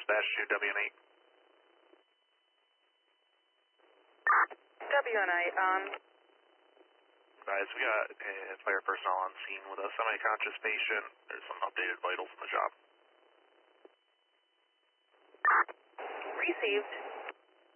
dispatch to WN8. WN8 on. Guys, we got fire personnel on scene with a semi-conscious patient. There's some updated vitals in the job. Received.